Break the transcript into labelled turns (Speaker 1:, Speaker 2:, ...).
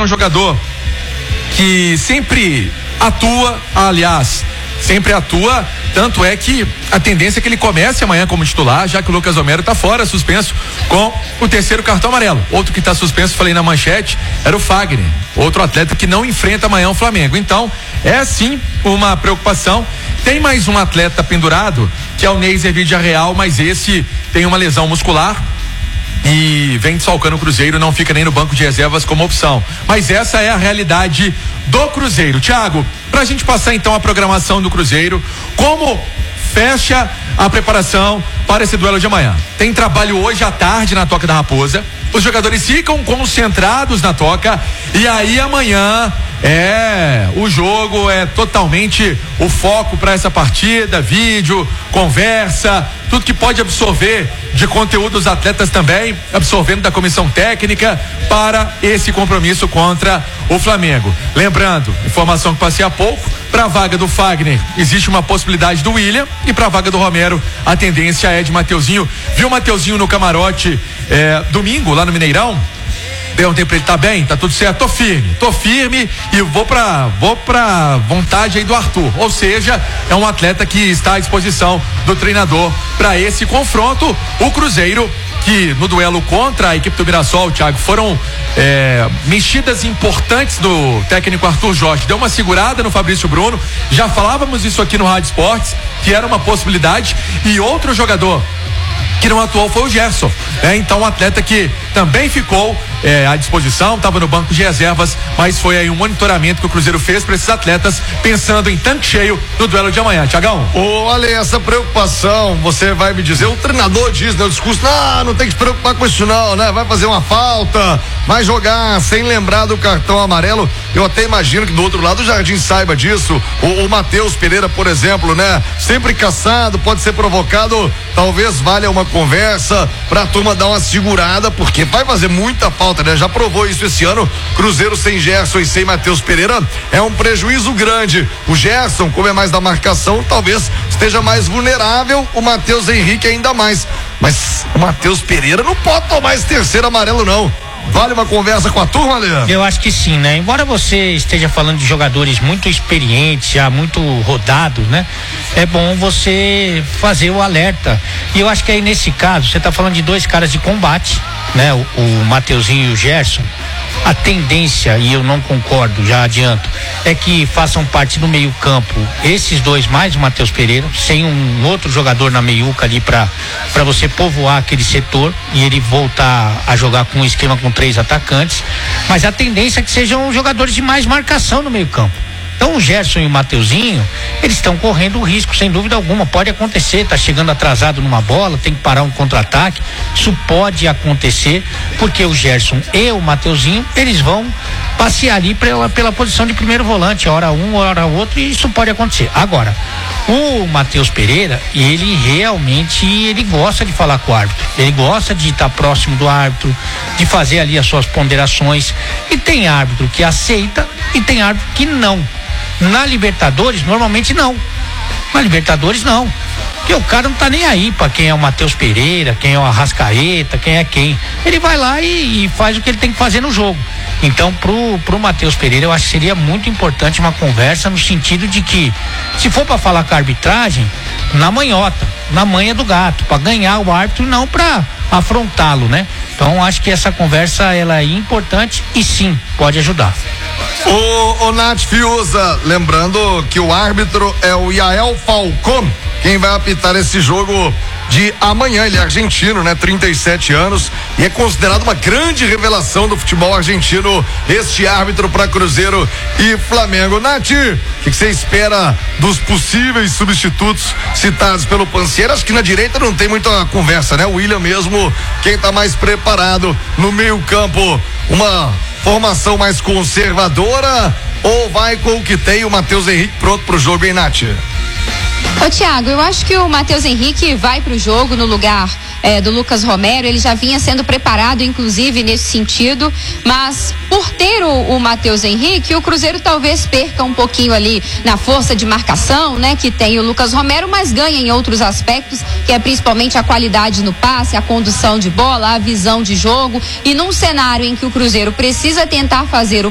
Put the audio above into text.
Speaker 1: um jogador que sempre atua, tanto é que a tendência é que ele comece amanhã como titular, já que o Lucas Romero tá fora, suspenso, com o terceiro cartão amarelo. Outro que tá suspenso, falei na manchete, era o Fagner, outro atleta que não enfrenta amanhã o Flamengo. Então, é sim uma preocupação. Tem mais um atleta pendurado, que é o Neiser Villarreal, mas esse tem uma lesão muscular e vem desfalcando o Cruzeiro, não fica nem no banco de reservas como opção. Mas essa é a realidade do Cruzeiro. Thiago, pra gente passar então a programação do Cruzeiro, como fecha a preparação para esse duelo de amanhã? Tem trabalho hoje à tarde na Toca da Raposa, os jogadores ficam concentrados na Toca e aí amanhã o jogo é totalmente o foco para essa partida, vídeo, conversa, tudo que pode absorver de conteúdo dos atletas também, absorvendo da comissão técnica para esse compromisso contra o Flamengo. Lembrando, informação que passei há pouco, para a vaga do Fagner existe uma possibilidade do William e para a vaga do Romero a tendência é de Mateuzinho. Viu o Mateuzinho no camarote domingo lá no Mineirão? Perguntei pra ele, tá bem? Tá tudo certo? Tô firme e vou pra vontade aí do Arthur, ou seja, é um atleta que está à disposição do treinador para esse confronto. O Cruzeiro, que no duelo contra a equipe do Mirassol, Thiago, foram mexidas importantes do técnico Arthur Jorge, deu uma segurada no Fabrício Bruno, já falávamos isso aqui no Rádio Esportes, que era uma possibilidade, e outro jogador que não atuou foi o Gerson, então um atleta que também ficou à disposição, estava no banco de reservas, mas foi aí um monitoramento que o Cruzeiro fez para esses atletas, pensando em tanque cheio no duelo de amanhã. Tiagão?
Speaker 2: Ale, essa preocupação, você vai me dizer, o treinador diz, né, o discurso, não tem que se preocupar com isso não, né, vai fazer uma falta, vai jogar sem lembrar do cartão amarelo. Eu até imagino que do outro lado o Jardim saiba disso, o Matheus Pereira, por exemplo, né, sempre caçado, pode ser provocado, talvez valha uma conversa pra turma dar uma segurada, porque vai fazer muita falta, né? Já provou isso esse ano. Cruzeiro sem Gerson e sem Matheus Pereira é um prejuízo grande. O Gerson, como é mais da marcação, talvez esteja mais vulnerável, o Matheus Henrique ainda mais. Mas o Matheus Pereira não pode tomar esse terceiro amarelo, não. Vale uma conversa com a turma, Leandro?
Speaker 3: Eu acho que sim, né? Embora você esteja falando de jogadores muito experientes, já muito rodados, né? É bom você fazer o alerta. E eu acho que aí nesse caso, você está falando de dois caras de combate, né? O Mateuzinho e o Gerson. A tendência, e eu não concordo, já adianto, é que façam parte do meio campo esses dois mais o Matheus Pereira, sem um outro jogador na meiuca ali para você povoar aquele setor e ele voltar a jogar com um esquema com 3 atacantes, mas a tendência é que sejam jogadores de mais marcação no meio campo. Então o Gerson e o Mateuzinho, eles estão correndo o risco, sem dúvida alguma, pode acontecer, tá chegando atrasado numa bola, tem que parar um contra-ataque, isso pode acontecer, porque o Gerson e o Mateuzinho, eles vão passear ali pela posição de primeiro volante, hora um, hora outro, e isso pode acontecer. Agora, o Matheus Pereira, ele gosta de falar com o árbitro, ele gosta de estar próximo do árbitro, de fazer ali as suas ponderações, e tem árbitro que aceita e tem árbitro que não. Na Libertadores, normalmente não. Na Libertadores, não. Porque o cara não tá nem aí pra quem é o Matheus Pereira, quem é o Arrascaeta, quem é quem. Ele vai lá e faz o que ele tem que fazer no jogo. Então, pro Matheus Pereira, eu acho que seria muito importante uma conversa no sentido de que, se for pra falar com a arbitragem, na manhota, na manha do gato, pra ganhar o árbitro e não pra afrontá-lo, né? Então, acho que essa conversa, ela é importante e sim, pode ajudar.
Speaker 2: O Nath Fiuza, lembrando que o árbitro é o Yael Falcón, quem vai apitar esse jogo de amanhã. Ele é argentino, né? 37 anos e é considerado uma grande revelação do futebol argentino, este árbitro para Cruzeiro e Flamengo. Nath, o que você espera dos possíveis substitutos citados pelo Pansiero? Acho que na direita não tem muita conversa, né? O William mesmo, quem tá mais preparado no meio campo, uma formação mais conservadora ou vai com o que tem o Matheus Henrique pronto pro jogo, hein, Nath?
Speaker 4: Ô Thiago, eu acho que o Matheus Henrique vai pro jogo no lugar do Lucas Romero. Ele já vinha sendo preparado, inclusive, nesse sentido, mas por ter o Matheus Henrique, o Cruzeiro talvez perca um pouquinho ali na força de marcação, né, que tem o Lucas Romero, mas ganha em outros aspectos, que é principalmente a qualidade no passe, a condução de bola, a visão de jogo, e num cenário em que o Cruzeiro precisa tentar fazer o